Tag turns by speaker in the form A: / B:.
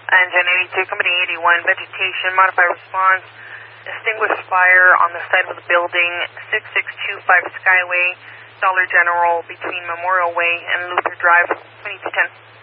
A: Engine 82, Company 81, vegetation, modified response, extinguished fire on the side of the building, 6625 Skyway, Dollar General between Memorial Way and Luther Drive, 2210.